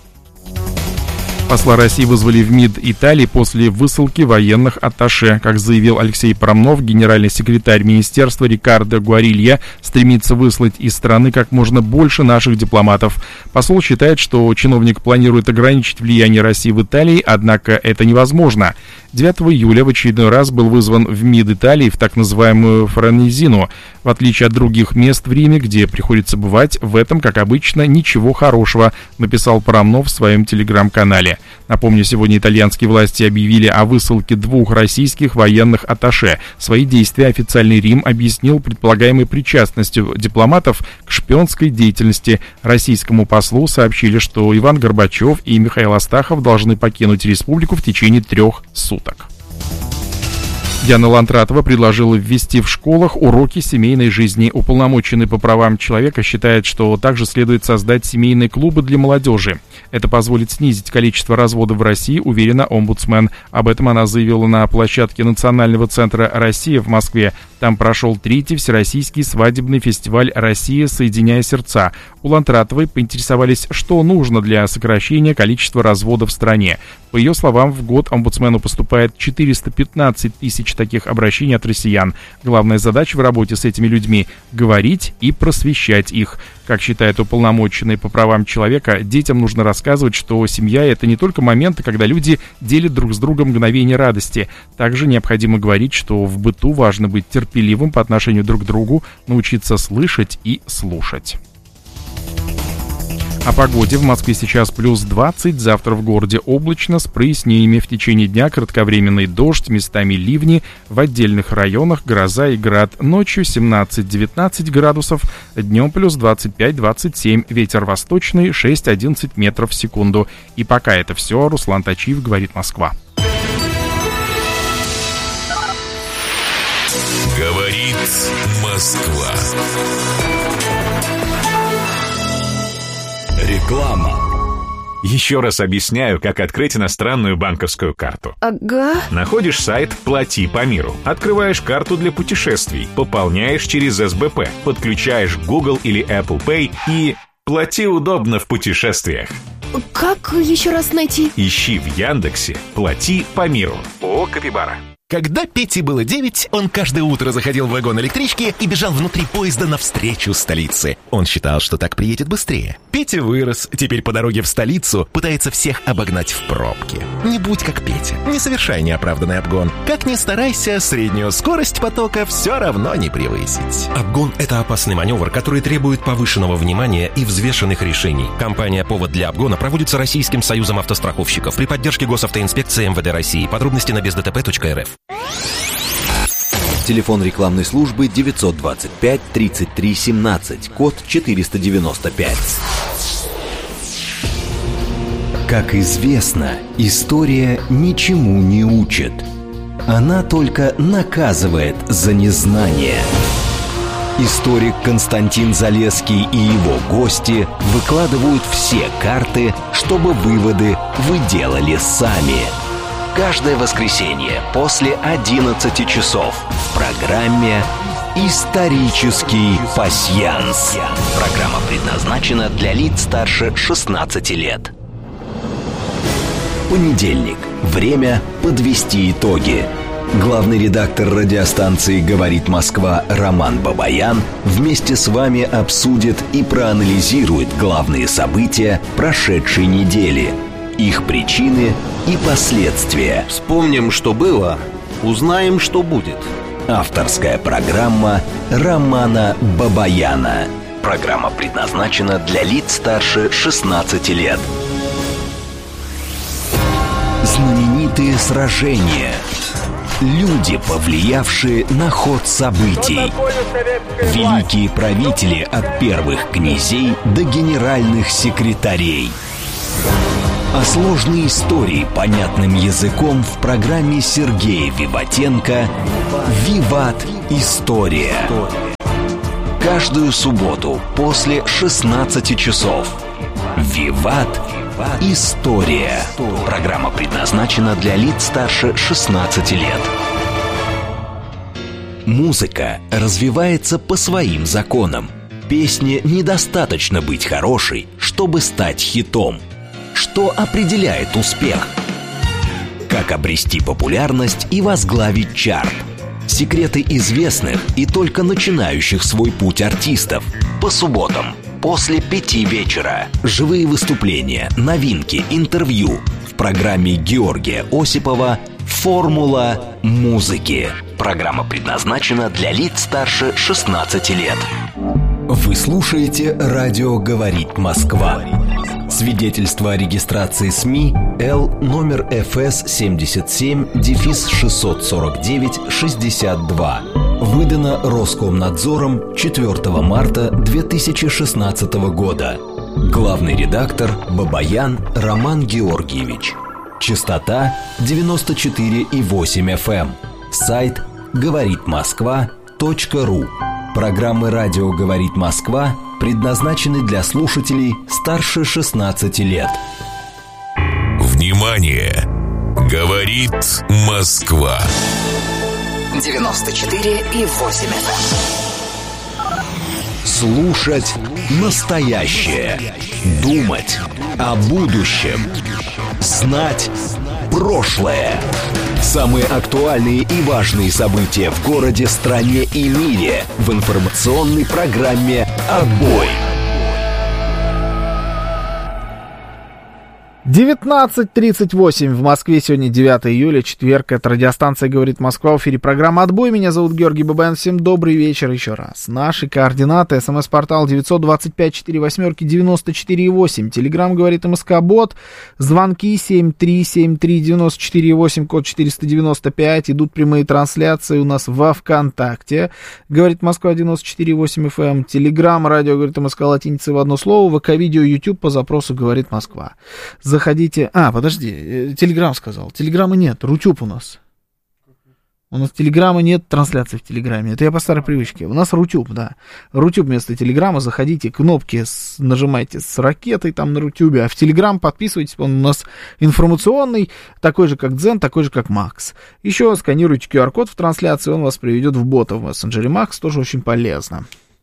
Посла России вызвали в МИД Италии после высылки военных атташе. Как заявил Алексей Парамнов, генеральный секретарь министерства Риккардо Гуарилья стремится выслать из страны как можно больше наших дипломатов. Посол считает, что чиновник планирует ограничить влияние России в Италии, однако это невозможно. 9 июля в очередной раз был вызван в МИД Италии в так называемую Франезину. В отличие от других мест в Риме, где приходится бывать, в этом, как обычно, ничего хорошего, написал Парамнов в своем телеграм-канале. Напомню, сегодня итальянские власти объявили о высылке 2 российских военных атташе. Свои действия официальный Рим объяснил предполагаемой причастностью дипломатов к шпионской деятельности. Российскому послу сообщили, что Иван Горбачев и Михаил Астахов должны покинуть республику в течение 3 суток. Диана Лантратова предложила ввести в школах уроки семейной жизни. Уполномоченный по правам человека считает, что также следует создать семейные клубы для молодежи. Это позволит снизить количество разводов в России, уверена омбудсмен. Об этом она заявила на площадке Национального центра «Россия» в Москве. Там прошел 3-й Всероссийский свадебный фестиваль «Россия. Соединяя сердца». У Лантратовой поинтересовались, что нужно для сокращения количества разводов в стране. По ее словам, в год омбудсмену поступает 415 тысяч таких обращений от россиян. Главная задача в работе с этими людьми – говорить и просвещать их. Как считает уполномоченный по правам человека, детям нужно рассказывать, что семья – это не только моменты, когда люди делят друг с другом мгновение радости. Также необходимо говорить, что в быту важно быть терпеливым по отношению друг к другу, научиться слышать и слушать. О погоде. В Москве сейчас плюс 20, завтра в городе облачно, с прояснениями. В течение дня кратковременный дождь, местами ливни, в отдельных районах гроза и град. Ночью 17-19 градусов, днем плюс 25-27, ветер восточный 6-11 метров в секунду. И пока это все, Руслан Тачиев, говорит Москва.
Говорит Москва.
Реклама. Еще раз объясняю, как открыть иностранную банковскую карту.
Ага.
Находишь сайт «Плати по миру», открываешь карту для путешествий, пополняешь через СБП, подключаешь Google или Apple Pay и плати удобно в путешествиях.
Как еще раз найти?
Ищи в Яндексе «Плати по миру». О, Капибара.
Когда Пете было 9, он каждое утро заходил в вагон электрички и бежал внутри поезда навстречу столице. Он считал, что так приедет быстрее. Петя вырос, теперь по дороге в столицу пытается всех обогнать в пробке. Не будь как Петя, не совершай неоправданный обгон. Как ни старайся, среднюю скорость потока все равно не превысить.
Обгон – это опасный маневр, который требует повышенного внимания и взвешенных решений. Компания «Повод для обгона» проводится Российским союзом автостраховщиков при поддержке Госавтоинспекции МВД России. Подробности на бездтп.рф.
Телефон рекламной службы 925 33 17, код 495. Как известно, история ничему не учит. Она только наказывает за незнание. Историк Константин Залесский и его гости выкладывают все карты, чтобы выводы вы делали сами. Каждое воскресенье после 11 часов в программе «Исторический пасьянс». Программа предназначена для лиц старше 16 лет. Понедельник. Время подвести итоги. Главный редактор радиостанции «Говорит Москва» Роман Бабаян вместе с вами обсудит и проанализирует главные события прошедшей недели, их причины и последствия.
Вспомним, что было, узнаем, что будет.
Авторская программа Романа Бабаяна. Программа предназначена для лиц старше 16 лет. Знаменитые сражения. Люди, повлиявшие на ход событий. Великие правители от первых князей до генеральных секретарей. А сложные истории понятным языком в программе Сергея Виватенко «Виват. История». Каждую субботу после 16 часов. «Виват. История». Программа предназначена для лиц старше 16 лет. Музыка развивается по своим законам. Песне недостаточно быть хорошей, чтобы стать хитом. Что определяет успех? Как обрести популярность и возглавить чарт? Секреты известных и только начинающих свой путь артистов. По субботам после 5 вечера. Живые выступления, новинки, интервью в программе Георгия Осипова «Формула музыки». Программа предназначена для лиц старше 16 лет. Вы слушаете «Радио говорит Москва». Свидетельство о регистрации СМИ Л номер ФС 77-649-62. Выдано Роскомнадзором 4 марта 2016 года. Главный редактор Бабаян Роман Георгиевич. Частота 94,8 FM. Сайт говоритмосква.ру. Программы «Радио говорит Москва» предназначены для слушателей старше 16 лет.
Внимание! Говорит Москва.
94,8 FM.
Слушать настоящее. Думать о будущем. Знать прошлое. Самые актуальные и важные события в городе, стране и мире в информационной программе «Отбой».
19:38 в Москве. Сегодня 9 июля, четверг. Это радиостанция «Говорит Москва». В эфире программа «Отбой». Меня зовут Георгий Бабаян. Всем добрый вечер еще раз. Наши координаты. СМС-портал 925-48-94-8. Телеграм «Говорит МСК-бот». Звонки 7373-94-8, код 495. Идут прямые трансляции у нас во ВКонтакте. «Говорит Москва» 94,8 FM. Телеграм, радио «Говорит МСК» латиницей в одно слово. ВК-видео, YouTube по запросу «Говорит Москва». Заходите... подожди, Телеграм сказал. Телеграма нет, Рутюб у нас. У нас Телеграма нет, трансляции в Телеграме. Это я по старой привычке. У нас Рутюб, да. Рутюб вместо Телеграма. Заходите, кнопки нажимайте с ракетой там на Рутюбе. А в Телеграм подписывайтесь. Он у нас информационный, такой же, как Дзен, такой же, как Макс. Еще сканируйте QR-код в трансляции, он вас приведет в бота в мессенджере Макс. Тоже очень полезно.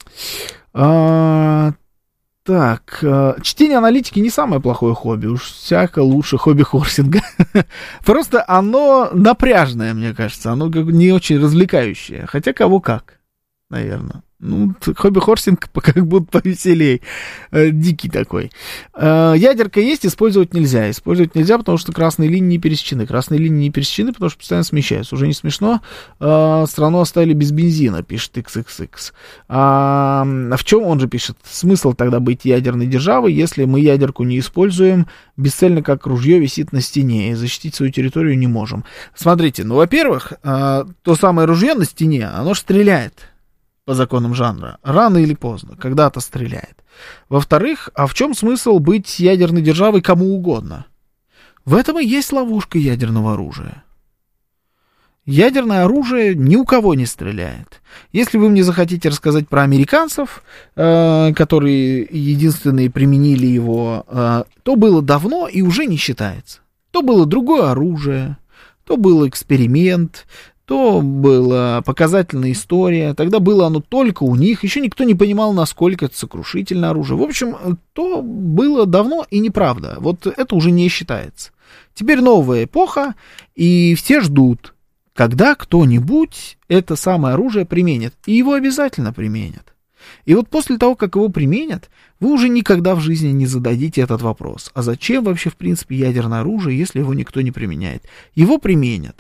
Так, чтение аналитики не самое плохое хобби, уж всяко лучше хобби-хорсинга. Просто оно напряжное, мне кажется, оно как не очень развлекающее, хотя кого как, наверное. Ну, хобби-хорсинг как будто повеселей, дикий такой. Ядерка есть, использовать нельзя. Использовать нельзя, потому что красные линии не пересечены. Красные линии не пересечены, потому что постоянно смещаются. Уже не смешно. Страну оставили без бензина, пишет XXX. В чем он же пишет? Смысл тогда быть ядерной державой, если мы ядерку не используем, бесцельно как ружье висит на стене, и защитить свою территорию не можем. Смотрите, ну, во-первых, то самое ружье на стене, оно же стреляет. По законам жанра, рано или поздно, когда-то стреляет. Во-вторых, а в чем смысл быть ядерной державой кому угодно? В этом и есть ловушка ядерного оружия. Ядерное оружие ни у кого не стреляет. Если вы мне захотите рассказать про американцев, которые единственные применили его, то было давно и уже не считается. То было другое оружие, то был эксперимент, то была показательная история, тогда было оно только у них, еще никто не понимал, насколько это сокрушительное оружие. В общем, то было давно и неправда, вот это уже не считается. Теперь новая эпоха, и все ждут, когда кто-нибудь это самое оружие применит, и его обязательно применят. И вот после того, как его применят, вы уже никогда в жизни не зададите этот вопрос. А зачем вообще, в принципе, ядерное оружие, если его никто не применяет? Его применят.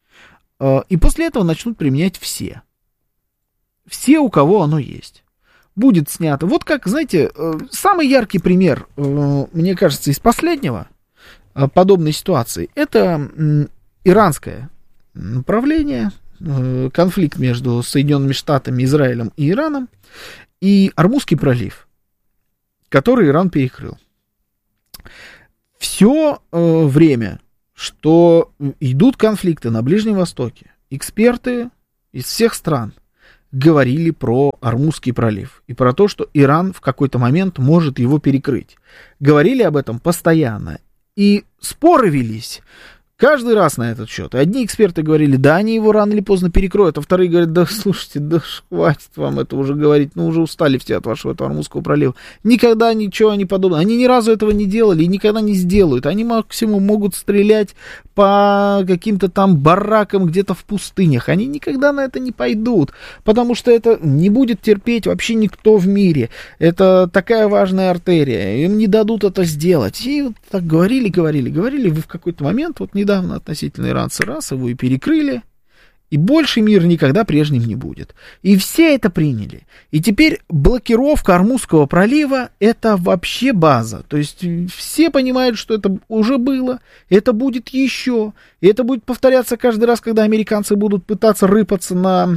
И после этого начнут применять все. Все, у кого оно есть. будет снято. Вот как, знаете, самый яркий пример, мне кажется, из последнего подобной ситуации, это иранское направление, конфликт между Соединенными Штатами, Израилем и Ираном, и Ормузский пролив, который Иран перекрыл. Все время, что идут конфликты на Ближнем Востоке, эксперты из всех стран говорили про Ормузский пролив и про то, что Иран в какой-то момент может его перекрыть. Говорили об этом постоянно. И споры велись каждый раз на этот счет. Одни эксперты говорили, да, они его рано или поздно перекроют, а вторые говорят, да, слушайте, да хватит вам это уже говорить, ну, уже устали все от вашего этого Ормузского пролива. Никогда ничего не подобного. Они ни разу этого не делали и никогда не сделают. Они максимум могут стрелять по каким-то там баракам где-то в пустынях. Они никогда на это не пойдут, потому что это не будет терпеть вообще никто в мире. Это такая важная артерия. Им не дадут это сделать. И вот так говорили, вы в какой-то момент, вот недавно относительно иранцы раз его и перекрыли, и больше мир никогда прежним не будет. И все это приняли. И теперь блокировка Ормузского пролива — это вообще база. То есть все понимают, что это уже было, это будет еще, и это будет повторяться каждый раз, когда американцы будут пытаться рыпаться на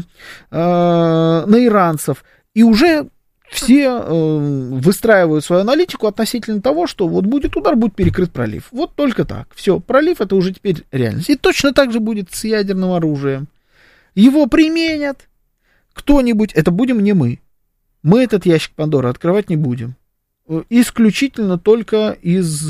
иранцев. И уже все выстраивают свою аналитику относительно того, что вот будет удар, будет перекрыт пролив. Вот только так. Все, пролив — это уже теперь реальность. И точно так же будет с ядерным оружием. Его применят кто-нибудь, это будем не мы. Мы этот ящик Пандоры открывать не будем. Исключительно только из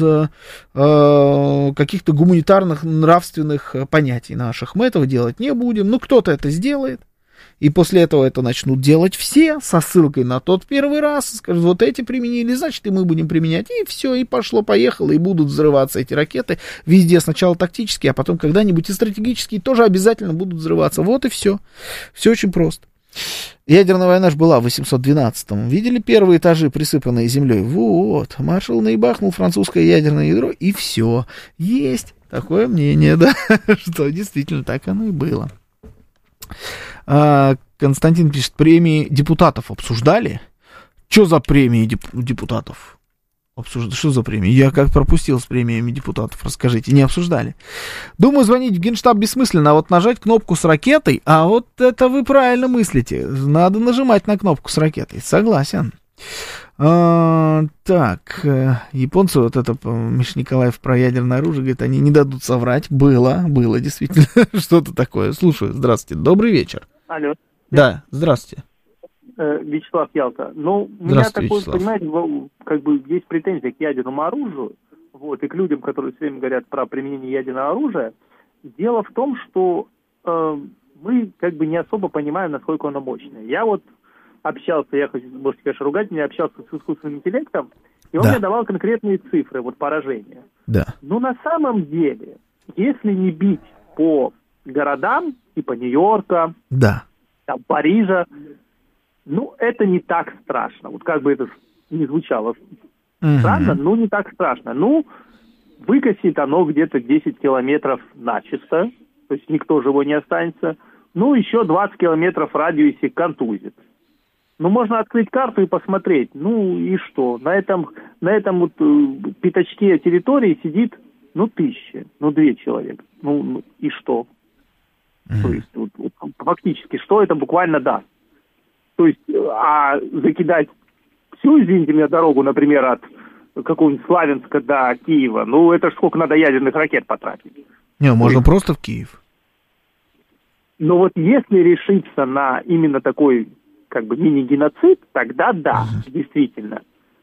каких-то гуманитарных, нравственных понятий наших. Мы этого делать не будем. Ну, кто-то это сделает. И после этого это начнут делать все со ссылкой на тот первый раз. Скажут, вот эти применили, значит, и мы будем применять. И все, и пошло-поехало, и будут взрываться эти ракеты. Везде сначала тактические, а потом когда-нибудь и стратегические тоже обязательно будут взрываться. Вот и все. Все очень просто. Ядерная война же была в 812-м. Видели первые этажи, присыпанные землей? Вот. Маршал наебахнул французское ядерное ядро, и все. Есть такое мнение, да, что действительно так оно и было. Константин пишет, премии депутатов обсуждали? Что за премии депутатов? Что за премии? Я как пропустил с премиями депутатов, расскажите, не обсуждали. Думаю, звонить в Генштаб бессмысленно, а вот нажать кнопку с ракетой, а вот это вы правильно мыслите. Надо нажимать на кнопку с ракетой, согласен. Так, японцы, вот это Миша Николаев про ядерное оружие, говорит, они не дадут соврать. Было действительно что-то такое. Слушаю, здравствуйте, добрый вечер.
Алло.
Да, здравствуйте.
Вячеслав, Ялта. Ну, у меня такой, понимаете, как бы есть претензия к ядерному оружию, вот, и к людям, которые все время говорят про применение ядерного оружия. Дело в том, что мы как бы не особо понимаем, насколько оно мощное. Я вот общался, я хочу, можете, конечно, ругать меня, общался с искусственным интеллектом, и он мне давал конкретные цифры, вот, поражения.
Да.
Но на самом деле, если не бить по городам, типа Нью-Йорка,
да,
там, Парижа, ну, это не так страшно. Вот как бы это не звучало странно, но не так страшно. Ну, выкосит оно где-то 10 километров начисто, то есть никто живой не останется. Ну, еще 20 километров в радиусе контузит. Ну, можно открыть карту и посмотреть. Ну, и что? На этом вот пятачке территории сидит, 1000, 2 человека. Ну, и что? То есть, вот, фактически, что это буквально даст? То есть, а закидать всю, извините меня, дорогу, например, от какого-нибудь Славянска до Киева, ну, это ж сколько надо ядерных ракет потратить.
Не, можно просто в Киев.
Но вот если решиться на именно такой, как бы, мини-геноцид, тогда да, действительно.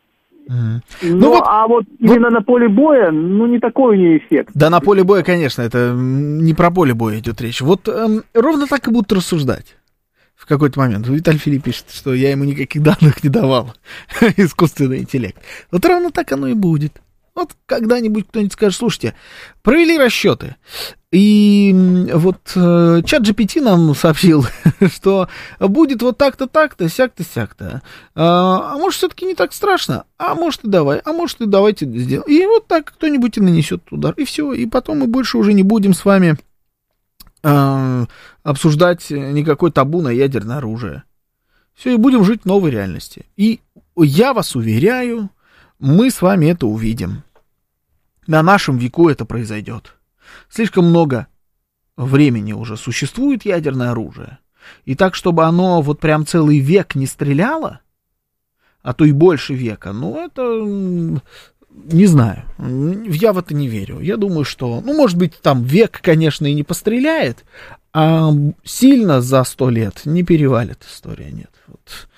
Ну, вот, а вот именно на поле боя, ну, не такой у нее эффект.
Да, на поле боя, конечно, это не про поле боя идет речь. Вот ровно так и будут рассуждать в какой-то момент. Виталий Филипп пишет, что я ему никаких данных не давал. Искусственный интеллект. Вот ровно так оно и будет. Вот когда-нибудь кто-нибудь скажет, слушайте, провели расчеты, и вот ChatGPT нам сообщил, что будет вот так-то, так-то, сяк-то, сяк-то. А может, все-таки не так страшно? А может, и давайте сделаем. И вот так кто-нибудь и нанесет удар, и все. И потом мы больше уже не будем с вами обсуждать никакой табу на ядерное оружие. Все, и будем жить в новой реальности. И я вас уверяю, мы с вами это увидим. На нашем веку это произойдет. Слишком много времени уже существует ядерное оружие. И так, чтобы оно вот прям целый век не стреляло, а то и больше века, ну, это... Не знаю, я в это не верю. Я думаю, что, ну, может быть, там век, конечно, и не постреляет, а сильно за 100 лет не перевалит история, нет. Вот.